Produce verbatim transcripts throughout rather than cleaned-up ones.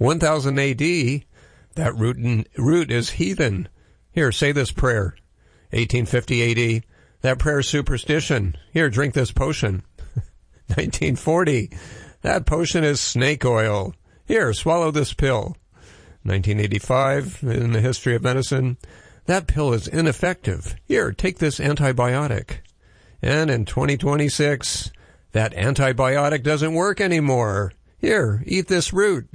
one thousand A D, that root, in, root is heathen. Here, say this prayer. eighteen fifty A D, that prayer is superstition. Here, drink this potion. nineteen forty, that potion is snake oil. Here, swallow this pill. nineteen eighty-five, in the history of medicine, that pill is ineffective. Here, take this antibiotic. And in twenty twenty-six, that antibiotic doesn't work anymore. Here, eat this root.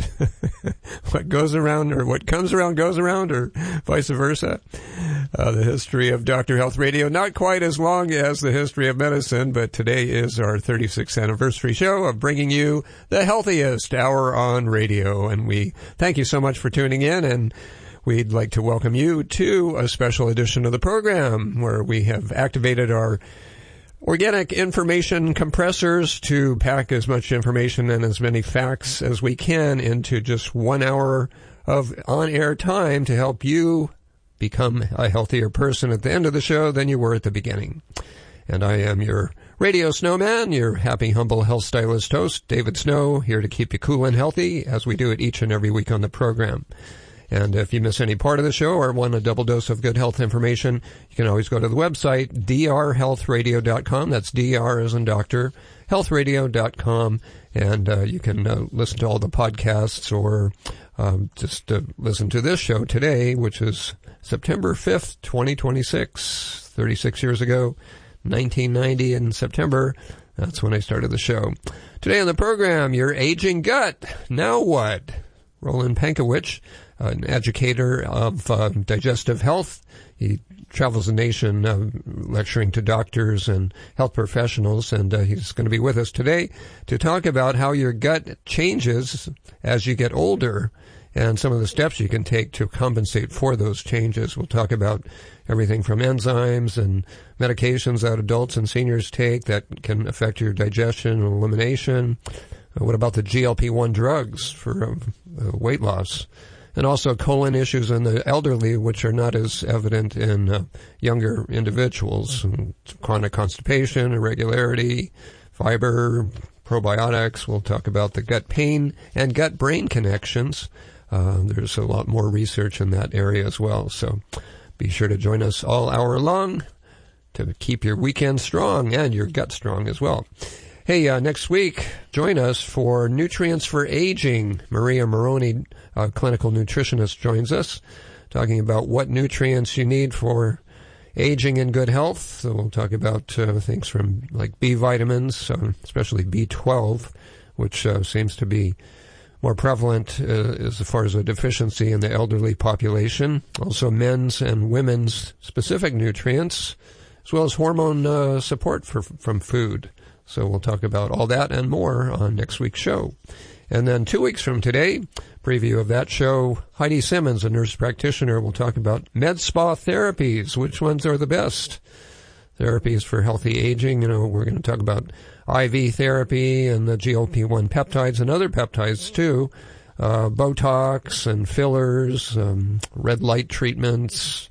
What goes around, or what comes around goes around, or vice versa. Uh, the history of Doctor Health Radio, not quite as long as the history of medicine, but today is our thirty-sixth anniversary show of bringing you the healthiest hour on radio. And we thank you so much for tuning in, and we'd like to welcome you to a special edition of the program where we have activated our organic information compressors to pack as much information and as many facts as we can into just one hour of on-air time to help you become a healthier person at the end of the show than you were at the beginning. And I am your radio snowman, your happy, humble health stylist host, David Snow, here to keep you cool and healthy as we do it each and every week on the program. And if you miss any part of the show or want a double dose of good health information, you can always go to the website, d r health radio dot com. That's D R as in doctor, health radio dot com. And uh, you can uh, listen to all the podcasts or um, just uh, listen to this show today, which is September fifth, twenty twenty-six, thirty-six years ago, nineteen ninety in September. That's when I started the show. Today on the program, your aging gut. Now what? Roland Pankowicz, an educator of uh, digestive health. He travels the nation uh, lecturing to doctors and health professionals, and uh, he's going to be with us today to talk about how your gut changes as you get older and some of the steps you can take to compensate for those changes. We'll talk about everything from enzymes and medications that adults and seniors take that can affect your digestion and elimination. Uh, what about the G L P one drugs for uh, uh, weight loss? And also colon issues in the elderly, which are not as evident in uh, younger individuals. Chronic constipation, irregularity, fiber, probiotics. We'll talk about the gut pain and gut-brain connections. Uh, there's a lot more research in that area as well. So be sure to join us all hour long to keep your weekend strong and your gut strong as well. Hey, uh, next week, join us for Nutrients for Aging. Maria Moroni, a clinical nutritionist, joins us, talking about what nutrients you need for aging and good health. So we'll talk about uh, things from like B vitamins, uh, especially B twelve, which uh, seems to be more prevalent uh, as far as a deficiency in the elderly population. Also men's and women's specific nutrients, as well as hormone uh, support for, from food. So we'll talk about all that and more on next week's show. And then two weeks from today, preview of that show, Heidi Simmons, a nurse practitioner, will talk about med spa therapies. Which ones are the best therapies for healthy aging? You know, we're going to talk about I V therapy and the G L P one peptides and other peptides too, uh, Botox and fillers, um, red light treatments,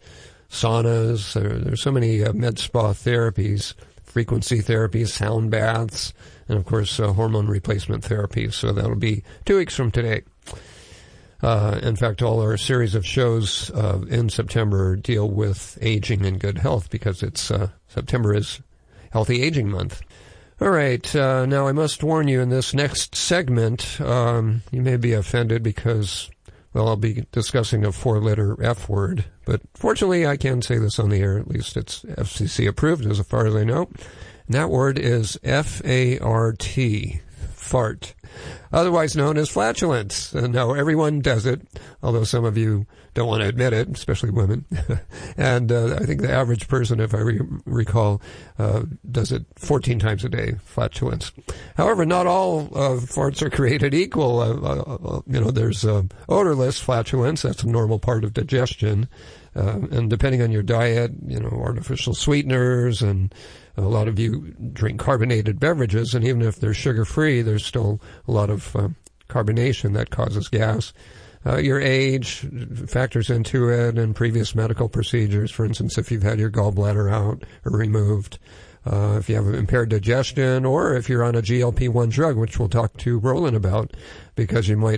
saunas. There, there's so many uh, med spa therapies. Frequency therapy, sound baths, and of course uh, hormone replacement therapy. So that'll be two weeks from today. Uh, in fact, all our series of shows uh, in September deal with aging and good health because it's uh, September is Healthy Aging Month. All right, uh, now I must warn you in this next segment, um, you may be offended because, well, I'll be discussing a four-letter F word, but fortunately I can say this on the air. At least it's F C C approved as far as I know. And that word is F A R T, fart, otherwise known as flatulence. And now everyone does it, although some of you don't want to admit it, especially women. and uh, I think the average person, if I re- recall, uh, does it fourteen times a day, flatulence. However, not all uh, farts are created equal. Uh, uh, you know, there's uh, odorless flatulence. That's a normal part of digestion. Uh, and depending on your diet, you know, artificial sweeteners, and a lot of you drink carbonated beverages, and even if they're sugar-free, there's still a lot of uh, carbonation that causes gas. Uh, your age factors into it, and previous medical procedures. For instance, if you've had your gallbladder out or removed, uh, if you have impaired digestion, or if you're on a G L P one drug, which we'll talk to Roland about, because you might